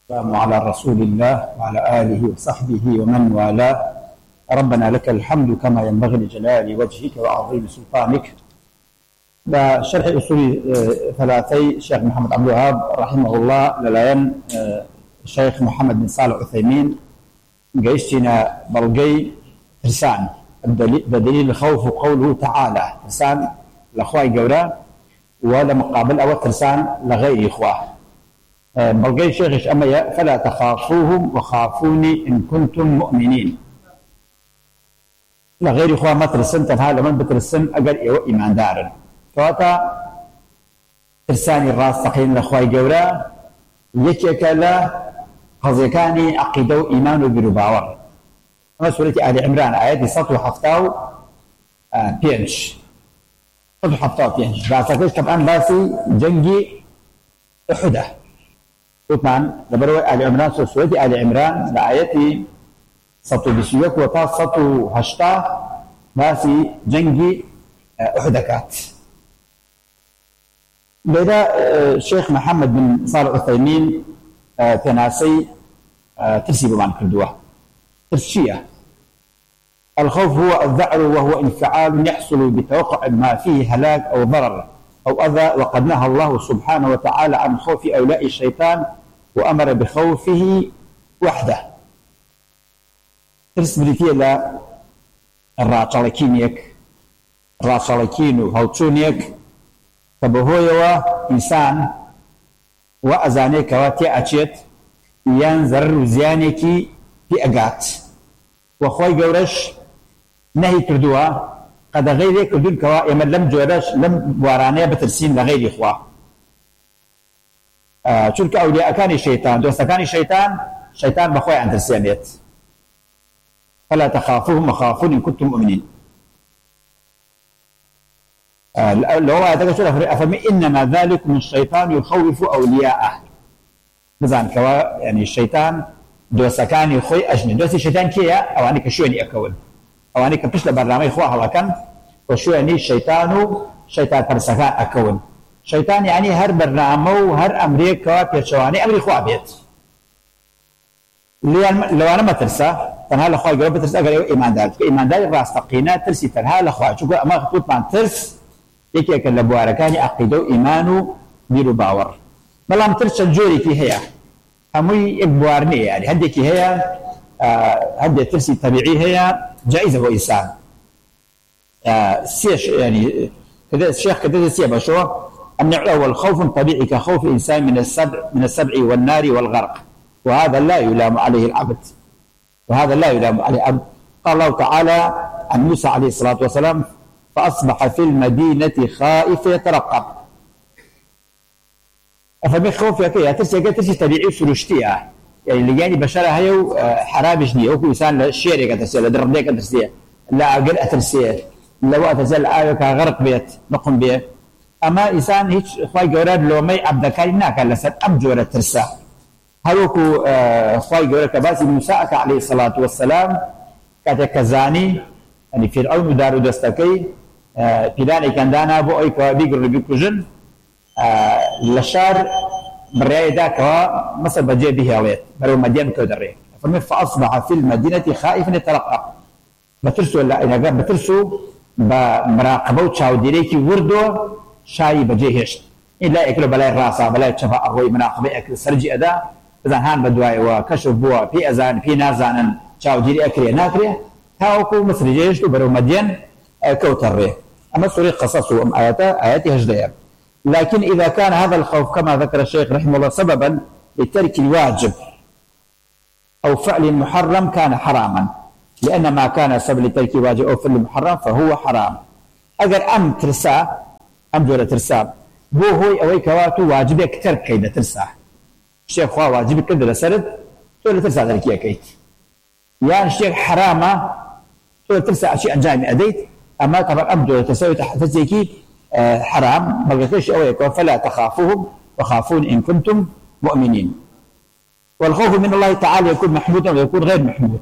السلام على رسول الله وعلى آله وصحبه ومن والاه. ربنا لك الحمد كما ينبغي لجلال وجهك وعظيم سلطانك. بشرح أصول ثلاثي الشيخ محمد عبد الوهاب رحمه الله للاين الشيخ محمد بن صالح العثيمين جيشتنا بلقي ترسان بدليل الخوف قوله تعالى ترسان لأخوة جورا وهذا مقابل أو ترسان لغير إخوة. بلقي الشيخ أما فلا تخافوهم وخافوني إن كنتم مؤمنين. لغير إخوة ما ترسن تنها لمن بترسن أقل إيمان دارا فواتا ترساني الراس تقين لأخوة جورا يكيك لا هزيكاني عقيدة وإيمان وبرباور. أما سورة آل عمران آيات سطو حفتاو بينش سطو حفتاو بينش باسكش طبعا باسي جنجي أحده طبعا لبروي آل عمران سورة آل عمران لآياتي سطو بسيوك وطاس سطو هشتا باسي جنجي أحدكات. بدا الشيخ محمد بن صالح العثيمين تناسي ترسي بمان كردوه ترشية. الخوف هو الذعر وهو انفعال يحصل بتوقع ما فيه هلاك أو ضرر أو أذى، وقد نهى الله سبحانه وتعالى عن خوف أولياء الشيطان وأمر بخوفه وحده. ترس بريتيا لا الراشالكين وهوتشونيك فبهويوا إنسان وأزانيك واتي أشيت ينزر وزيانيكي في أقات وخوي جورش نهي كردوها قد غيرك كردون كوا يمن لم جورش لم وارانيا بترسين لغير إخوة. چونك أولياء كان الشيطان دوست كان شيطان بخوي عن ترسيانيت. فلا تخافوهم وخافون إن كنتم مؤمنين. لو هذا أفهم إنما ذلك من الشيطان يخوف أولياءه. بزعم كوا يعني الشيطان دوست كان يخوي أجنبي دوست الشيطان كيا أو أنك شو يعني أكون أو أنك بيش لبرنامج إخوة هلا كان وشو يعني شيطان فرسكان أكون. شيطان يعني هر برنامج وهر أمريكا بيشواني أمريكا إخوة بيت. لو أنا ما ترسى تنها الأخوة يقولون بترسى أقول إيمان دار راس تقينا ترسي تنها الأخوة شو أما خطوط مع ترس يكي أكل لبواركاني عقيدة إيمانه ديرو باور. ملام ترس الجوري كي هي هموي إبوارني يعني هديك هي هدي ترسي طبيعي هي جائزة هو إنسان. سيش يعني كذا الشيخ كذا سيبه شو النوع الأول خوف طبيعي كخوف إنسان من السبع والنار والغرق، وهذا لا يلام عليه العبد قال الله تعالى عن موسى عليه الصلاة والسلام فأصبح في المدينة خائف يترقب. أفهم خوف يا كي ترسي طبيعي سرشتيها يعني اللي يعني بشرة هيو حرام جنيه وكل إنسان الشيري كترسيه لدربيه كترسيه لا أقل أترسيه لو أتزل آية كغرق بيت نقم بيه. أما إنسان هيك خواي جوراد لو مي عبدكاري ناكا لسد أم جورة ترساه هلوكو خواي جورة كباسي موسى عليه الصلاة والسلام كتكزاني يعني فرعون دارو دستكي بلاني كان دانا بو أي كوابيقر بيكوجن لشار برياي ذاك مصر بجي به أويت برو مدين كودري فأصبح في المدينة خائفا يترقب. بترسو لا إذا قال بترسو بمراقبة وتشاوديريكي وردو شاي بجي هشت إلا يأكلوا بلاي الراسة بلاي تشفاء أروي مراقبة أكل سرجي أداء إذا هان بدواي وكشف بوا في أذان في نازان تشاوديري أكري ناكري هاوكو مصر جيش برو مدين كوتري. أما سوري قصصه آياتي هجدير. لكن إذا كان هذا الخوف كما ذكر الشيخ رحمه الله سببا لترك الواجب أو فعل محرم كان حراما، لأن ما كان سبب لترك الواجب أو فعل محرم فهو حرام. أجر أم ترسا أم جورة ترسا بو هوي أوي كواتو واجبك ترك كيدا ترسا الشيخ خوا واجبك كده لسرد تقول ترسا ذلك يا كيت يعني الشيخ حرامة تقول ترسا أشياء جامع أديت. أما طبعا أم جورة تسوي تحت زيكي حرام بلغتش أويك فلا تخافوهم وخافون إن كنتم مؤمنين. والخوف من الله تعالى يكون محمودا ويكون غير محمود.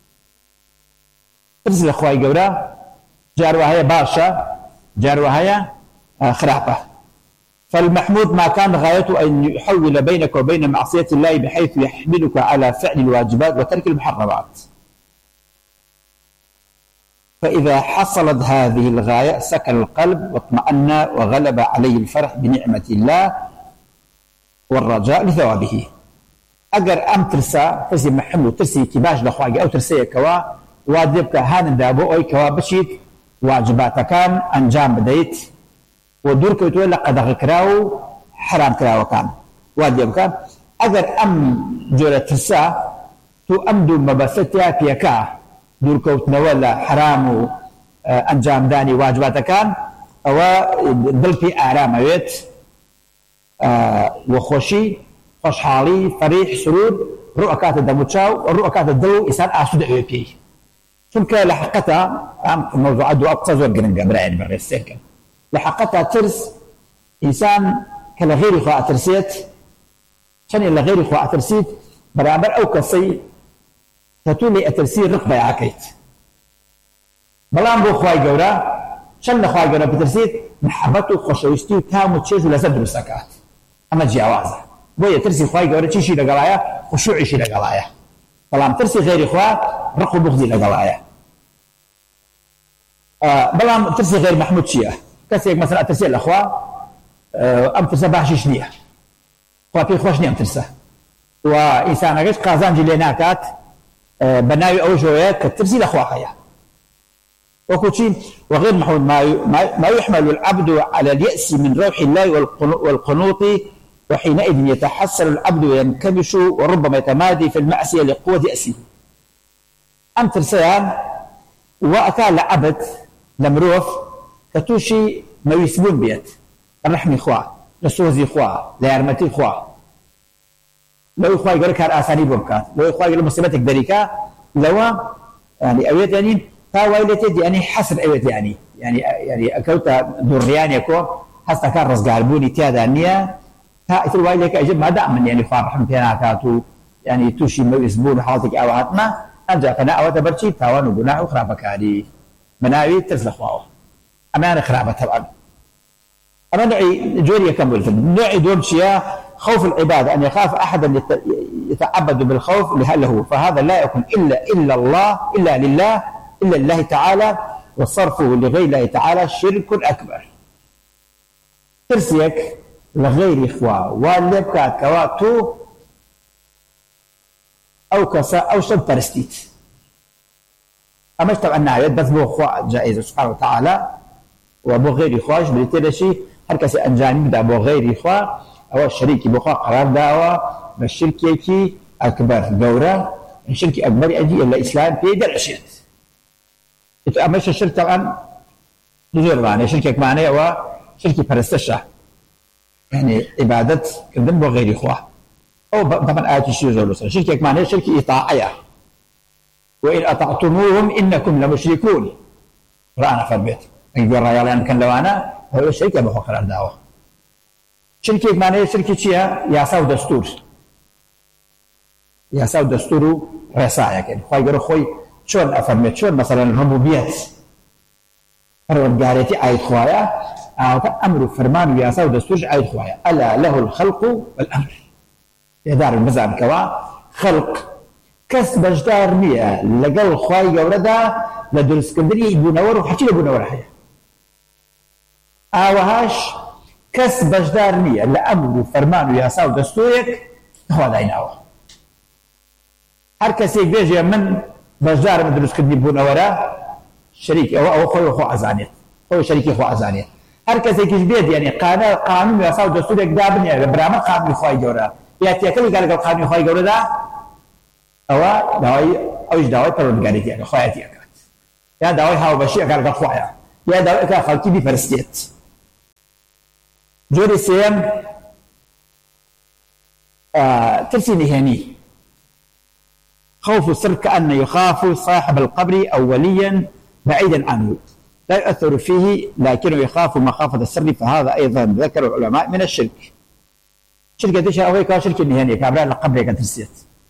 ترسل أخوائي قولا جار وهي باشا جار وهي خرابة فالمحمود ما كان غايته أن يحول بينك وبين معصية الله بحيث يحملك على فعل الواجبات وترك المحرمات. فإذا حصلت هذه الغاية سكن القلب واطمأن وغلب عليه الفرح بنعمة الله والرجاء لثوابه. أجر أم ترسي محمود ترسي كباش لخواجة أو ترسي كوا واجبك هان دابو أي كوا بشيت واجبات كان أنجام بديت ودورك يتولى قد غكراو حرام كراو كان واجب كان أجر أم جولة ترسا تو أمدو مباستيا بيكا دورك وتنولى حرام أنجام داني واجبات كان أو دلتي آرام أويت وخوشي خوشحالي فريح سرور رؤكات الدموتشاو ورؤكات الدلو إسان آسود أويبي ثم لحقتها موضوع الدعاء تزور جرنجا براين بريسيكا لحقتها ترس إنسان كلا غير إخوة ترسيت شان إلا غير إخوة ترسيت برابر أو كسي تتولي أترسيت رقبة عكيت بلان بو خواي جورا شان لخواي جورا بترسيت محبته خوشويستي تامو تشيز لزد رسكات أما جاوازه بويا ترسي خواي جورا تشيشي لقلايا خشوعي شي لقلايا بلان ترسي غير إخوة رقو بغضي لقلايا بلان ترسي غير محمود شيئا كسيك مثلا ترسي الأخوة أم ترسى باشيش نية خوا في خوش نية أم ترسى وإنسان أغيش قازان جليناكات بناوي أو جويات كترسي الأخوة خيا وكوتشين وغير محمود ما يحمل العبد على اليأس من روح الله والقنوط وحينئذ يتحسر العبد وينكمش وربما يتمادي في المعصية لقوة يأسه أم ترسيان وأكال عبد لمروف كتوشي ما يسبون بيت الرحمي خواه لسوزي خواه ليرمتي خواه لو خواه يقول لك هالآساني بوبكات لو خواه يقول مصيبتك دريكا لو يعني أويت يعني تاويلتي يعني حسر أويت يعني أكوتا دوريان يكو حتى كان رزق عربوني تيادا النية تا إثر وايلك أجب ما دائما يعني خواه رحمة بيناتاتو يعني توشي ما يسبون حالتك أوهاتنا أرجع فنا أوت برشي تاوان وجناح وخرابك هذه مناوي تسلخ واو أمان خرابة طبعا أما نوعي جوري كمل نوعي دوم شيا خوف العبادة أن يخاف أحدا يتعبد بالخوف له فهذا لا يكون إلا الله إلا لله إلا لله تعالى وصرفه لغير الله تعالى شرك أكبر ترسيك لغير إخوة واللبكا كواتو أو كسا أو شد برستيت أما طبعا نعيد بس بو أخوة جائزة سبحانه وتعالى وبو غير إخواج بلتلشي هر كسي أنجاني بدا بو غير إخوة أو الشريك بخوا قرار دعوة بالشركة أكبر دورة الشركة أكبر أجي إلا إسلام بيدر عشيت أما الشركة طبعا نزور معنا شركة معنا وشركة برستشة يعني عبادة كدن بو غير إخوة أو طبعا آية الشيء زولوسا شركة معناها شركة إطاعية وإن أطعتموهم إنكم لمشركون رأنا فربيت يقول رجال كان لو أنا هو الشركة بخو قرار دعوة شركة معناها شركة شيء ياساو دستور ياساو دستور رسايا كده خوي يقول خوي شلون أفرميت شلون مثلا الربوبيات الرجالتي عايد خوايا أو أمر فرمان ياساو دستور عايد خوايا ألا له الخلق والأمر يدار المزعم كوا خلق كسب جدار مية لقل خواي جوردا لدول اسكندرية بونور وحكي له بونور حيا وهاش كسب جدار مية لأمر فرمان ياساو دستورك هو دايناوه هر كسي بيجي من بجدار من دول اسكندرية بونورا شريك أو أخو عزانيت هو شريك أخو عزانيت هر كسي كيجبيد يعني قانون ياساو دستورك دابني برامج قانون خواي جوردا يأتي كل قال قانون خواي جوردا أو داوي أوش داوي برودجاريتي يعني خوايتي أكاد يا داوي هاو بشيء قال خوايا يا داوي كخالتي بفرستيت جوري سيم ترسي نهاني خوف السر كأن يخاف صاحب القبر أو وليا بعيدا عنه لا يؤثر فيه لكنه يخاف مخافة السر فهذا أيضا ذكر العلماء من الشرك شركة تشا أوي كشركة نهانية كابرا القبر كترسيت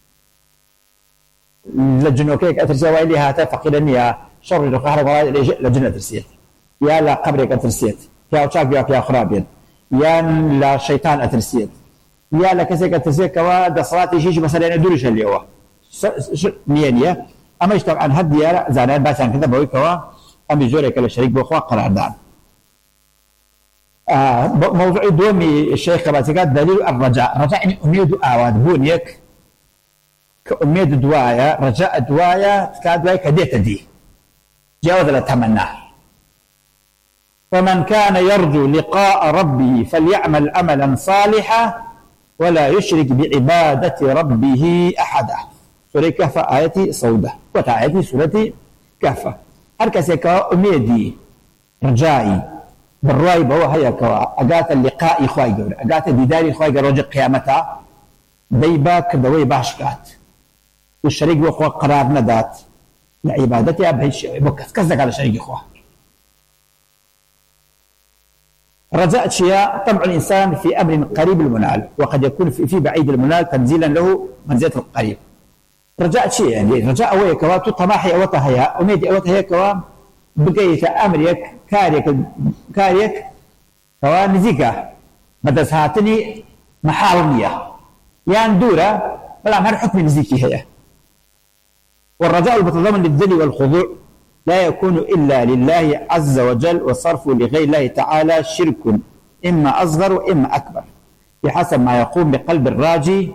لجنوكيك أترسيا وإلي هاتا فقيرني يا شر القهر ولا لجنة ترسيت يا لا قبر كترسيت يا وشاك يا خرابين يان لا شيطان أترسيت يا لكسك أترسيت كوا دصلاتي شيء مثلا أنا دورش اللي هو نية أما إيش طبعا هدي زانان بس عن كذا بقول كوا أم يجورك الشريك بأخوة قرار دان موضوع دومي الشيخ باتكات دليل الرجاء رجاء يعني أميد أواد بونيك كأميد دوايا رجاء دوايا كاد دوايا كديت دي جاوز لتمنى فمن كان يرجو لقاء ربه فليعمل أملا صالحا ولا يشرك بعبادة ربه أحدا سورة كهفة آية صودة وتآية سورة كهفة هركس كوا أميدي رجائي بالرأي بهو هيا كوا أجات اللقاء إخوي جور أجات ديدار إخوي جور رجع قيامتها ديبا كدوي باشكات والشريك بأخوة قرار ندات لعبادتها بهيش بكس كذا على شريك إخوة رجاء شيء طمع الإنسان في أمر قريب المنال وقد يكون في بعيد المنال تنزيلا له منزلة القريب رجاء شيء يعني رجاء أوي كوا تطمحي أو تهيا أميد أو تهيا كوا بقيت أمرك كاريك كوا نزيكا بدس هاتني محارمية يعني دورة بلا مهر حكم نزيكي هي والرجاء المتضمن للذل والخضوع لا يكون إلا لله عز وجل وصرف لغير الله تعالى شرك إما أصغر وإما أكبر بحسب ما يقوم بقلب الراجي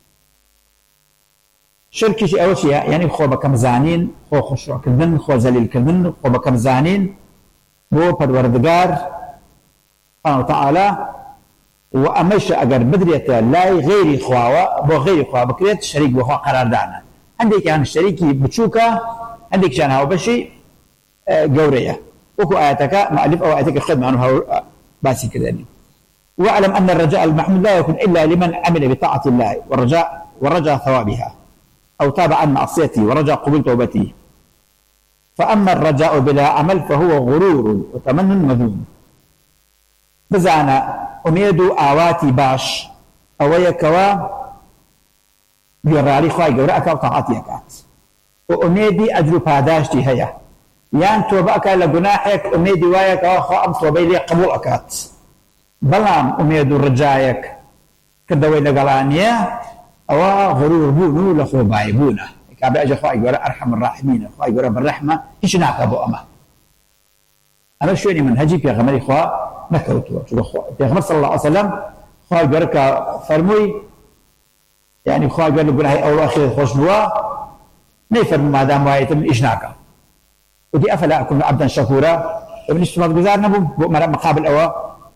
شرك شيء أول شيء يعني خو بكم زانين خو خشوع كذن خو زليل كذن خو بكم زانين بو پروردگار سبحانه وتعالى وأمش أجر بدريته لا غير خواوة بو غير خواوة بكريت شريك بخوا قرار دانا عندك يعني الشريكي بتشوكا عندك كان هاو بشي جورية وكو آياتك مؤلف أو آياتك خدمة عنه هاو باسي كذلك واعلم أن الرجاء المحمود لا يكون إلا لمن عمل بطاعة الله ورجى ثوابها أو تاب عن معصيته ورجى قبول توبته فأما الرجاء بلا عمل فهو غرور وتمن مذموم بزعنا أميد آواتي باش أو يكوا بيرالي خواي جورأك وطاعتي أكات وأميدي أجر باداشتي هيا يان توبأك لجناحك أميدي وايك أخو أم توبي لي قبول أكات بلام أميد رجايك كدوي لقلانية أو غرور بونو لخو بايبونا كابي أجر خواي جورأ أرحم الراحمين خواي جورأ بالرحمة إيش نعقبو أما أنا شويني منهجي في غمري خوا نكوتوا في غمر صلى الله عليه وسلم خواي جورأ فرموي يعني خواي جورأ لقناحي أول أخير خوشنوا نيفرمو ما دام وايتم إجناكا ودي أفلا أكون عبدا شكورا ابن اشتماط جزار نبو مقابل أوا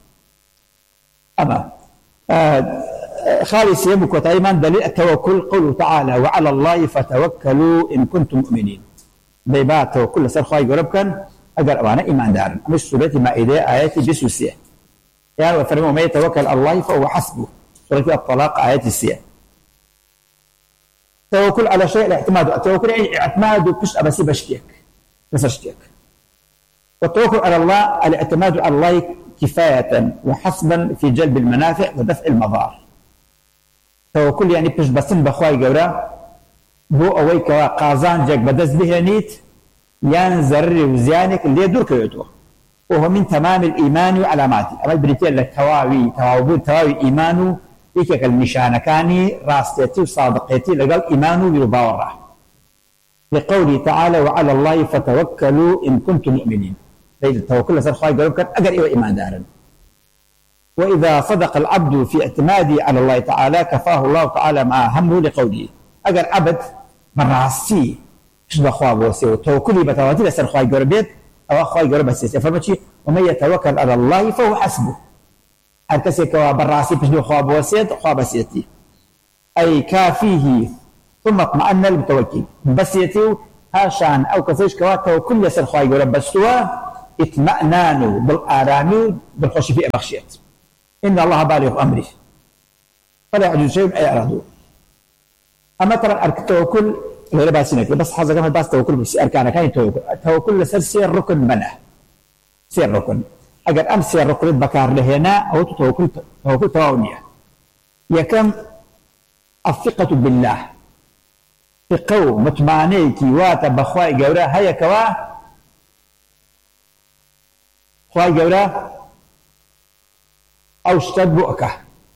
أما خالص يمك وتأيمان دليل التوكل قوله تعالى وعلى الله فتوكلوا إن كنتم مؤمنين بيبات توكل سر خواهي قرب كان أقر أوانا إيمان دارا مش سورة مائدة آياتي بسوسية يعني وفرموا ما يتوكل الله فهو حسبه سورة الطلاق آياتي السيئة توكل على شيء الاعتماد التوكل يعني اعتماد بس أبسي بشتيك بس اشتيك والتوكل على الله الاعتماد على الله كفاية وحسبا في جلب المنافع ودفع المضار توكل يعني بش بسن بخواي جورا بو أويك قازان جاك بدز بهنيت يان زرري وزيانك اللي يدور كيوتو وهو من تمام الإيمان وعلاماته أما البريتين لك تواوي إيمانه إيكك النشانة كاني راستيتي وصادقيتي لقال إيمانه يباورة لقوله تعالى وعلى الله فتوكلوا إن كنتم مؤمنين فإذا التوكل سر خواهي قالوا كان أقر إيوه إيمان دارا وإذا صدق العبد في اعتماده على الله تعالى كفاه الله تعالى ما همه لقوله أقر عبد مراسي شبه خواه بوسي وتوكلي بتواتي لسر خواهي قالوا بيت أو خواهي قالوا بسيسي فمشي ومن يتوكل على الله فهو حسبه هركسي كوا براسي بشنو خواه بوسيت خواه بسيتي أي كافيه ثم اطمأن المتوكل بسيتي هاشان أو كسيش كوا توكل يسر خواهي قالوا بسوا اطمأنانوا بالآرام بالخش في بخشيت إن الله بالغ أمره فلا يعجز شيء أي أرادوا أما ترى التوكل غير باسينك بس حظا كمان باس توكل بس أركانه كان توكل لسر سير ركن بنا سير ركن أجر أمس سير ركن بكار لهنا أو توكل تواونية يكم الثقة بالله ثقو مطمئنيكي واتا بخواي جورا هيا كوا خواي جورا أو شتت بؤكة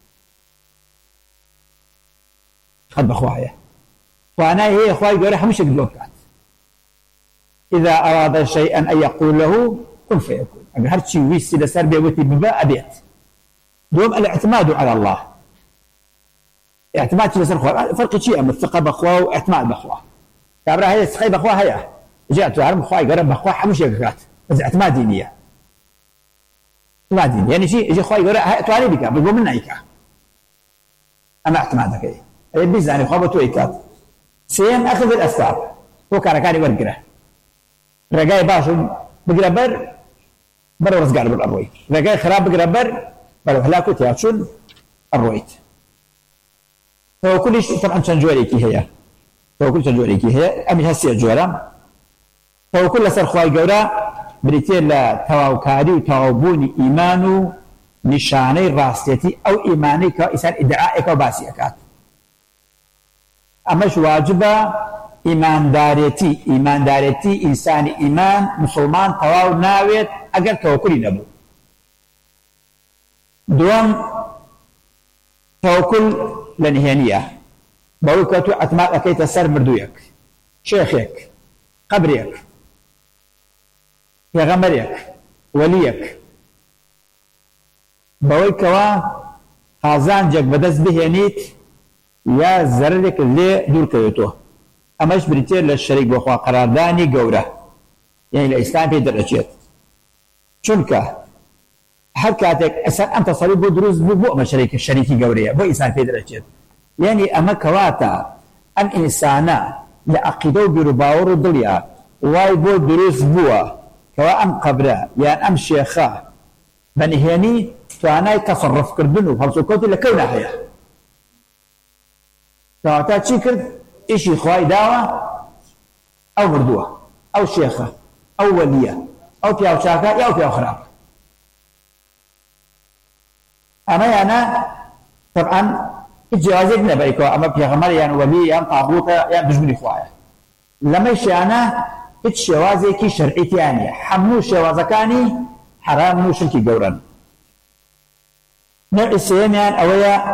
خد بخوايا وأنا هي أخوي قولي حمش بؤكات إذا أراد شيئا أن يقول له كن فيكون هر شيء ويسي لسر بيوتي بباء أبيت دوم الاعتماد على الله اعتماد شيء لسر أخوة فرق شيء أما الثقة بأخوة واعتماد بأخوة كابرا هي الثقة بأخوة هي جاءت عرب أخوة قرب بأخوة حمش يقرات بس اعتماد دينية اعتماد دينية يعني شيء يجي أخوة قرب توالي بك بيقول منا إيكا أما اعتمادك إيه يبيز يعني أخوة بتويكات سيم أخذ الأسباب هو كاركاري ورقره رجاي باشو بقربر بر ورزقار بالأرويت رجاي خراب بقربر بر هلاكو تياتشون الرويت فهو كل شيء طبعا شنجوري كي هي فهو كل شنجوري كي هي أمي هسي الجورا فهو كل سر خواي جورا بريتير لا تواوكاري وتواوبوني إيمانو نشاني راستيتي أو إيماني كإنسان إدعائك وباسيكات أمش واجبة إيمان دارتي إنسان إيمان مسلمان تواو ناويت أجر توكل نبو دوام توكل لنهانية بوكتو أتماء كي تسر مردويك شيخك قبريك يا غمريك وليك بوكوا هازان جك بدس بهنيت يا زرلك اللي دور كيوتو أماش بريتير للشريك بخوا قرارداني قورة يعني الإسلام في درجات شنك هل كاتك أنت صليب بدروز بو أما الشريكي قورية بو إنسان في درجات يعني أما كواتا أم إنسانا لأقيدو برباور الدنيا واي بو دروز بوا كوا أم قبرة يعني أم شيخا بنهيني فأنا يتصرف كردنو فالسوكوتي لكونا هيا كواتا تشيكرد إشي خواي داوة أو مردوة أو شيخة أو ولية أو بياو شاكا أو بياو خراب أما أنا طبعا الجوازيك نبايكو أما بيغمر يعني ولي يعني طاغوطة يعني بجمني خوايا لما يشي أنا الجوازيكي شرعي تانية حمو شوازكاني حرام مو شركي قورا نوع السيام يعني أويا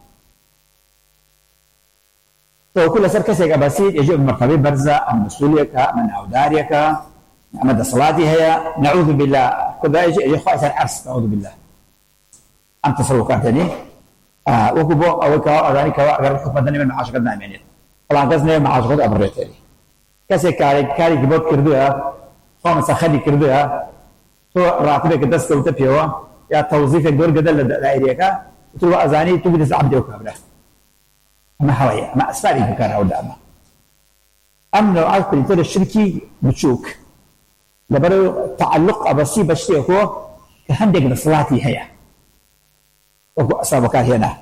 وكل سر كسيك بسيط يجي بمرتبة برزة أم مسؤوليك من أوداريك أم صلاتي هي نعوذ بالله كل يجي خاص العرس نعوذ بالله أم تصرفاتني وكبو أو كوا أذاني كوا أجر حكم دني من معاشقة نامين طبعا قصدي معاشقة أبريتني كسيك كاري كبوت كردوها خامس خلي كردوها تو راتبك دست وتبيوا يا توظيفك دور قدر دائريك تو أذاني تو بدس عبدك كبره ما حوالي ما أسفاري بكار أو دابا أم لو عارف بريتر الشركي بتشوك لبرو تعلق أبسي بشتي هو كهندق بصلاتي هي وكو أصابك هنا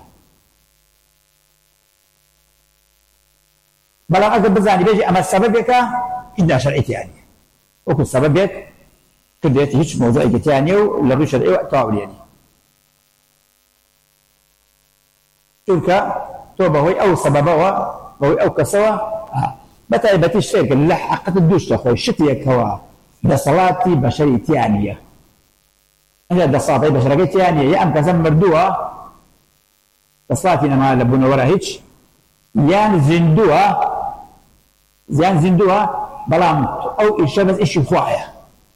بلا أقدر بزاني بيجي أما سببك إذا شرعيتي يعني وكو سببك كديت هيك موضوع يعني ولا شرعي وقتاول يعني شركة توبة هو أو سببه هو أو كسوة متى يبتي الشركة اللي حقت الدوش أخوي شتيك هو ده صلاتي بشري تانية هذا ده صلاتي بشري تانية يا أم كزم مردوها صلاتي نما لبنا ورا هيك يان زندوها بلام أو إشابة إيش خوايا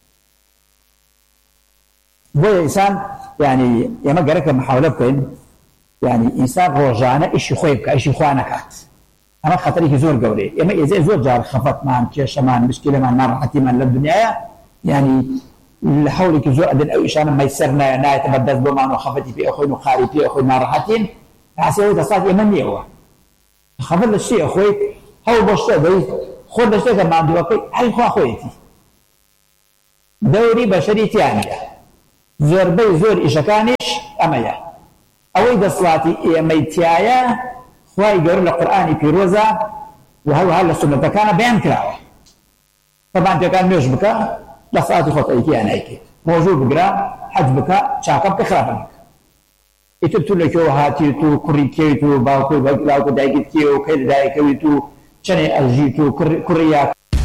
بوي إنسان يعني يا ما قرأك محاولة بكين يعني إنسان روجانا إيش خويبك إيش خوانا كات أما خطري زور قولي يا ما إذا زور جار خفت مان كيش مان مشكلة مان راحتي مان للدنيا يعني لحولك زور أدن أو إشانا ما يسرنا نا يتبدل بمان وخفتي في أخوي وخاري في أخوي ما راحتين عسى تصاد يمني هو خفت الشيء أخوي هو بشتى خود بشتى كمان عندي وقت هل خو أخويتي دوري بشري تانية زور بي زور إشكانش أميا أويد صلاتي ميتيايا خواي يقول القرآن في روزة وهل السنة كان بيان كراوة طبعا كان ميوش بكا لصلاتي خطئيكي أنا إيكي موجود بقرا حج بكا شاكب كخرافك إتبتو لكيو هاتي تو كوريكي تو باوكو باوكو دايكي تو كيد دايكي تو شني أجي تو كورياك